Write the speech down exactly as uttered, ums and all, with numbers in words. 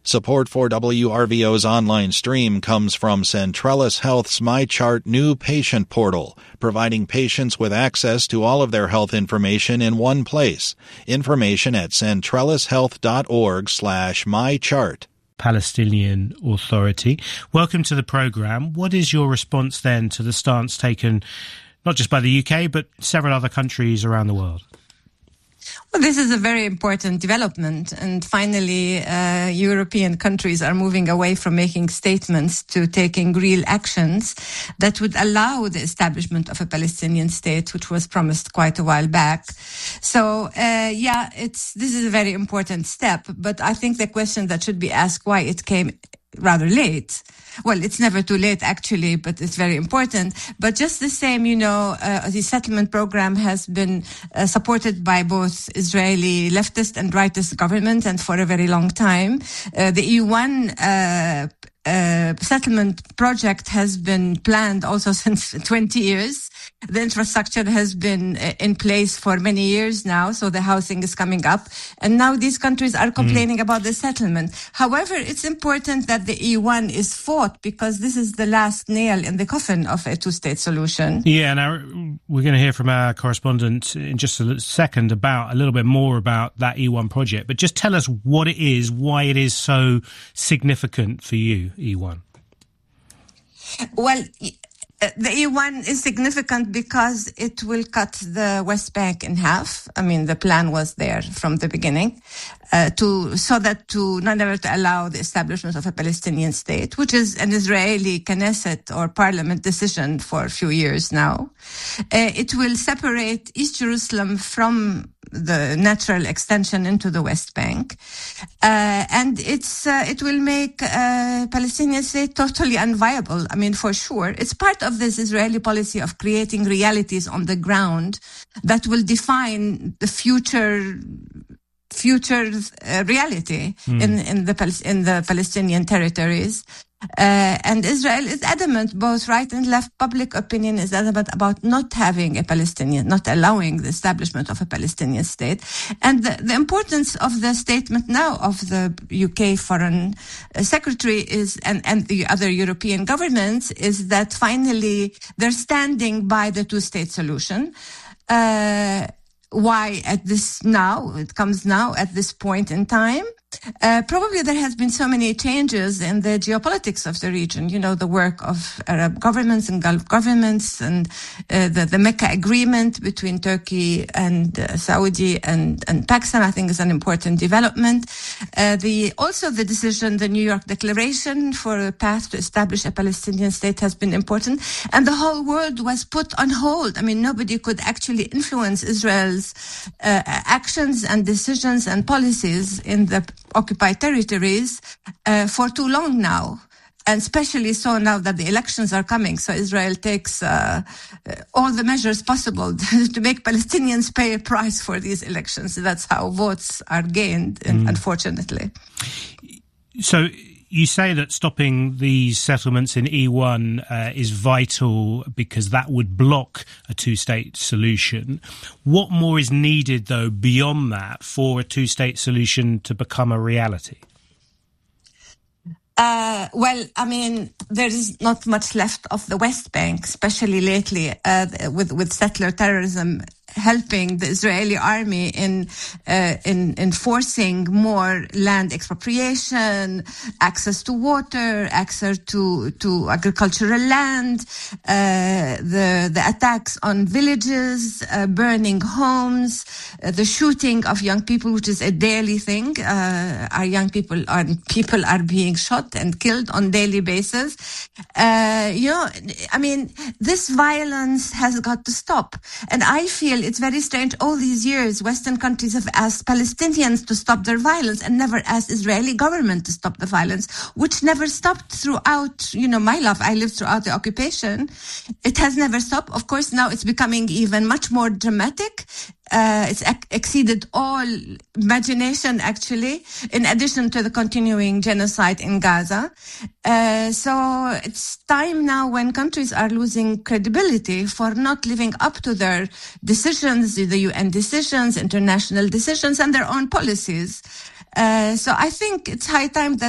Support for W R V O's online stream comes from Centrellis Health's MyChart new patient portal, providing patients with access to all of their health information in one place. Information at centrellishealth.org slash mychart. Palestinian Authority. Welcome to the programme. What is your response then to the stance taken not just by the U K but several other countries around the world? Well, this is a very important development, and finally uh, European countries are moving away from making statements to taking real actions that would allow the establishment of a Palestinian state, which was promised quite a while back. So, uh, yeah, it's this is a very important step, but I think the question that should be asked, why it came rather late. Well, it's never too late, actually, but it's very important. But just the same, you know, uh, the settlement program has been uh, supported by both Israeli leftist and rightist governments, and for a very long time. Uh, the E U one uh, uh, settlement project has been planned also since twenty years. The infrastructure has been in place for many years now, so the housing is coming up. And now these countries are complaining mm. about the settlement. However, it's important that the E U one is fought, because this is the last nail in the coffin of a two-state solution. Yeah, now we're going to hear from our correspondent in just a second about a little bit more about that E U one project. But just tell us what it is, why it is so significant for you, E U one. Well, the E U one is significant because it will cut the West Bank in half. I mean, the plan was there from the beginning, uh, to so that to not ever to allow the establishment of a Palestinian state, which is an Israeli Knesset or parliament decision for a few years now. Uh, it will separate East Jerusalem from the natural extension into the West Bank, uh, and it's uh, it will make a Palestinian state totally unviable. I mean, for sure, it's part of this Israeli policy of creating realities on the ground that will define the future future uh, reality mm. in in the in the Palestinian territories. Uh, and Israel is adamant, both right and left public opinion is adamant about not having a Palestinian, not allowing the establishment of a Palestinian state. And the, the importance of the statement now of the U K Foreign Secretary is, and, and the other European governments, is that finally they're standing by the two-state solution. Uh, why at this now, it comes now at this point in time? Uh, probably there has been so many changes in the geopolitics of the region. You know, the work of Arab governments and Gulf governments, and uh, the, the Mecca agreement between Turkey and uh, Saudi and, and Pakistan, I think, is an important development. Uh, the also the decision, the New York Declaration for a path to establish a Palestinian state has been important. And the whole world was put on hold. I mean, nobody could actually influence Israel's uh, actions and decisions and policies in the occupied territories uh, for too long now, and especially so now that the elections are coming. So Israel takes uh, all the measures possible to make Palestinians pay a price for these elections. That's how votes are gained, mm. unfortunately. So you say that stopping these settlements in E one uh, is vital because that would block a two-state solution. What more is needed, though, beyond that for a two-state solution to become a reality? Uh, well, I mean, there is not much left of the West Bank, especially lately, uh, with, with settler terrorism helping the Israeli army in uh, in enforcing more land expropriation, access to water, access to to agricultural land, uh, the the attacks on villages, uh, burning homes, uh, the shooting of young people, which is a daily thing. Uh, our young people are people are being shot and killed on daily basis. Uh, you know, I mean, this violence has got to stop, and I feel it's very strange. All these years, Western countries have asked Palestinians to stop their violence and never asked Israeli government to stop the violence, which never stopped throughout, you know, my life. I lived throughout the occupation. It has never stopped. Of course, now it's becoming even much more dramatic. Uh, it's ex- exceeded all imagination, actually, in addition to the continuing genocide in Gaza. Uh, so it's time now, when countries are losing credibility for not living up to their decisions, the U N decisions, international decisions, and their own policies. Uh, so I think it's high time that